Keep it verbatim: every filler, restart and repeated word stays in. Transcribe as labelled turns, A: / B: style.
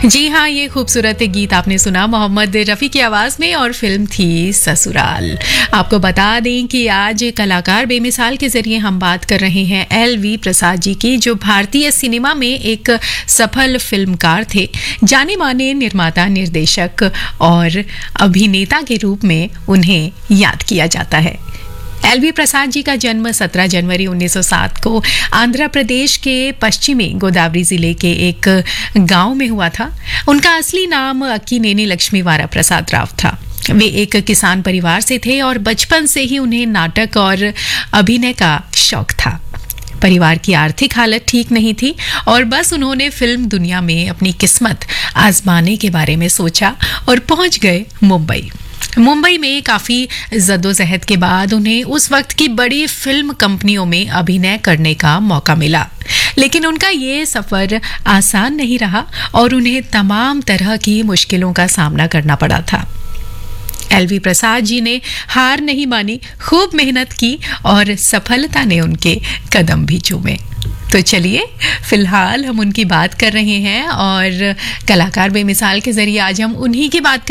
A: जी हाँ, ये खूबसूरत गीत आपने सुना मोहम्मद रफ़ी की आवाज़ में और फिल्म थी ससुराल। आपको बता दें कि आज कलाकार बेमिसाल के जरिए हम बात कर रहे हैं एल वी प्रसाद जी की, जो भारतीय सिनेमा में एक सफल फिल्मकार थे। जाने माने निर्माता, निर्देशक और अभिनेता के रूप में उन्हें याद किया जाता है। एल वी प्रसाद जी का जन्म सत्रह जनवरी उन्नीस सौ सात को आंध्र प्रदेश के पश्चिमी गोदावरी जिले के एक गांव में हुआ था। उनका असली नाम अक्कीनेनी लक्ष्मीवारा प्रसाद राव था। वे एक किसान परिवार से थे और बचपन से ही उन्हें नाटक और अभिनय का शौक था। परिवार की आर्थिक हालत ठीक नहीं थी और बस उन्होंने फिल्म दुनिया में अपनी किस्मत आजमाने के बारे में सोचा और पहुंच गए मुंबई। मुंबई में काफ़ी जद्दोजहद के बाद उन्हें उस वक्त की बड़ी फिल्म कंपनियों में अभिनय करने का मौका मिला, लेकिन उनका ये सफ़र आसान नहीं रहा और उन्हें तमाम तरह की मुश्किलों का सामना करना पड़ा था। एल वी प्रसाद जी ने हार नहीं मानी, खूब मेहनत की और सफलता ने उनके कदम भी चूमे। तो चलिए, फिलहाल हम उनकी बात कर रहे हैं और कलाकार बेमिसाल के जरिए आज हम उन्हीं की बात